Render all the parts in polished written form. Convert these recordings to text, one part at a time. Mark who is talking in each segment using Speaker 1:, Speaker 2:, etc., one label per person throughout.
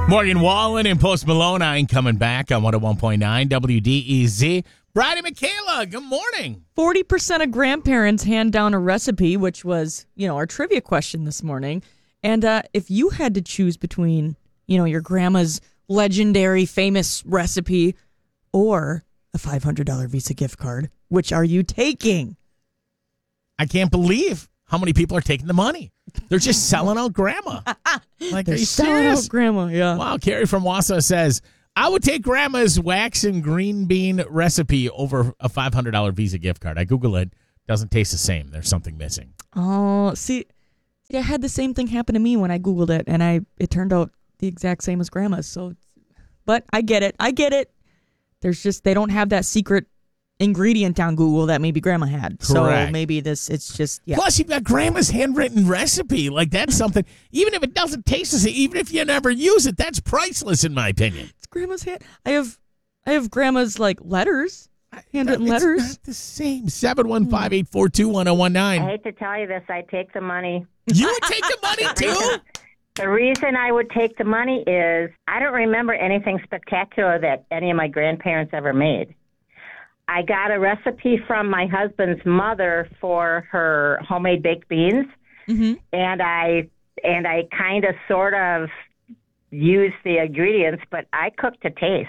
Speaker 1: Morgan Wallen and Post Malone coming back on 101.9 WDEZ. Bride and Michaela, good morning.
Speaker 2: 40% of grandparents hand down a recipe, which was, our trivia question this morning. And if you had to choose between, your grandma's legendary famous recipe or a $500 Visa gift card, which are you taking?
Speaker 1: I can't believe how many people are taking the money. They're just selling out grandma. Like,
Speaker 2: They're
Speaker 1: are you
Speaker 2: selling
Speaker 1: serious?
Speaker 2: out grandma, yeah.
Speaker 1: Wow, Carrie from Wausau says, I would take grandma's wax and green bean recipe over a $500 Visa gift card. I Google it. Doesn't taste the same. There's something missing.
Speaker 2: Oh, see, I had the same thing happen to me when I Googled it, and it turned out the exact same as grandma's. So, but I get it. There's just, they don't have that secret ingredient on Google that maybe grandma had.
Speaker 1: Correct.
Speaker 2: So maybe it's just, yeah.
Speaker 1: Plus, you've got grandma's handwritten recipe. Like, that's something, even if it doesn't taste the same, even if you never use it, that's priceless in my opinion.
Speaker 2: It's grandma's hand. I have grandma's, letters, handwritten letters.
Speaker 1: It's not the same. 715-842-1019.
Speaker 3: I hate to tell you this, I take the money.
Speaker 1: You would take the money, too?
Speaker 3: The reason I would take the money is I don't remember anything spectacular that any of my grandparents ever made. I got a recipe from my husband's mother for her homemade baked beans, and I kind of sort of used the ingredients, but I cook to taste.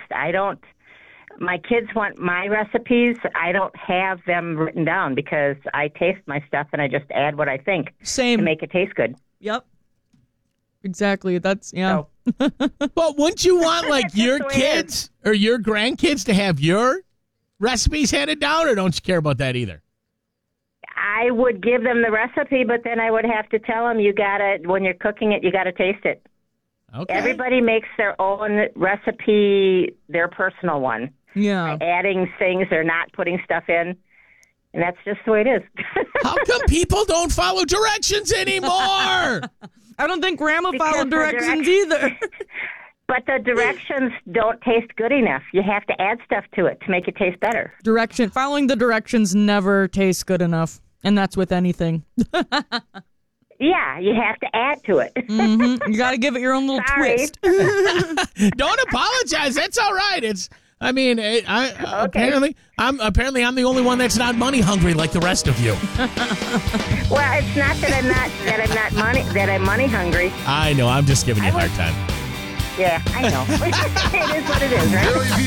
Speaker 3: My kids want my recipes. I don't have them written down because I taste my stuff and I just add what I think
Speaker 2: Same.
Speaker 3: to make it taste good.
Speaker 2: Yep. Exactly. That's, yeah.
Speaker 3: So,
Speaker 1: But wouldn't you want,
Speaker 3: That's
Speaker 1: your
Speaker 3: just the way it
Speaker 1: kids or your grandkids to have your recipes handed down, or don't you care about that either?
Speaker 3: I would give them the recipe, but then I would have to tell them when you're cooking it, you got to taste it.
Speaker 1: Okay.
Speaker 3: Everybody makes their own recipe, their personal one.
Speaker 2: Yeah.
Speaker 3: Adding things or not putting stuff in. And that's just the way it is.
Speaker 1: How come people don't follow directions anymore?
Speaker 2: I don't think grandma
Speaker 3: Because
Speaker 2: followed
Speaker 3: the
Speaker 2: directions either.
Speaker 3: But the directions don't taste good enough. You have to add stuff to it to make it taste better.
Speaker 2: Following the directions never tastes good enough. And that's with anything.
Speaker 3: Yeah, you have to add to it.
Speaker 2: You got to give it your own little
Speaker 3: Sorry.
Speaker 2: twist.
Speaker 1: Don't apologize. That's all right. Apparently I'm the only one that's not money hungry like the rest of you.
Speaker 3: Well, it's not that I'm money hungry.
Speaker 1: I know. I'm just giving you a hard time.
Speaker 3: Yeah, I know. It is what it is, right?